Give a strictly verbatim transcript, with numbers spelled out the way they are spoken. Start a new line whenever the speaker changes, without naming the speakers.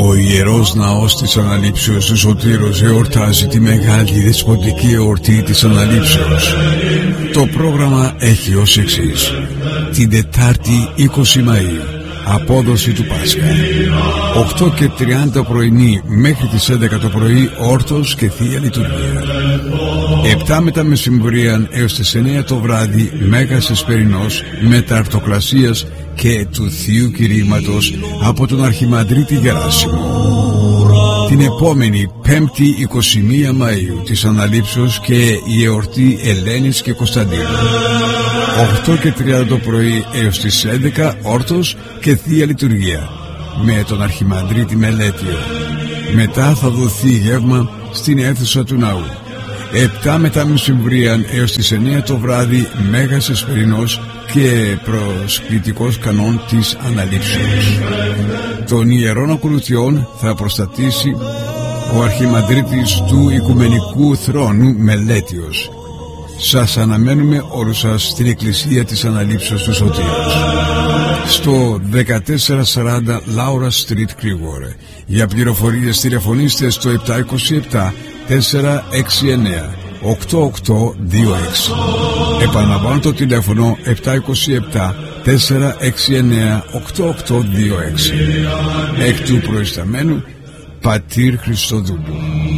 Ο Ιερός Ναός της Αναλήψεως του Σωτήρος εορτάζει τη μεγάλη δεσποτική εορτή της Αναλήψεως. Το πρόγραμμα έχει ως εξής: την Τετάρτη είκοσι Μαΐου, απόδοση του Πάσχα, οκτώ και τριάντα πρωινή μέχρι τις έντεκα το πρωί όρτος και Θεία Λειτουργία, επτά μετά μεσημβρίαν έως τις εννέα το βράδυ Μέγας Εσπερινός μεταρτοκλασίας και του Θείου Κηρύγματος από τον Αρχιμανδρίτη Γεράσιμο. Την επόμενη Πέμπτη είκοσι μία Μαΐου της Αναλήψεως και η εορτή Ελένης και Κωνσταντίνου, οκτώ και τριάντα το πρωί έως τις έντεκα όρτος και Θεία Λειτουργία με τον Αρχιμανδρίτη Μελέτιο. Μετά θα δοθεί γεύμα στην αίθουσα του ναού. επτά μετά μεσημβρίαν έως τις εννέα το βράδυ Μέγας Εσπερινός και προσκλητικός κανόν της Αναλήψεως. Των ιερών ακολουθιών θα προστατήσει ο Αρχιμανδρίτης του Οικουμενικού Θρόνου Μελέτιος. Σας αναμένουμε όλους σας στην Εκκλησία της Αναλήψεως του Σωτήρος, στο δεκατέσσερα σαράντα Laura Street, Κρήγορε. Για πληροφορίες τηλεφωνήστε στο επτά είκοσι επτά τέσσερα έξι εννέα οκτώ οκτώ δύο έξι. Επαναλαμβάνω το τηλέφωνο επτά είκοσι επτά τέσσερα έξι εννέα οκτώ οκτώ δύο έξι. Εκ του προϊσταμένου Πατήρ Χριστοδούλου.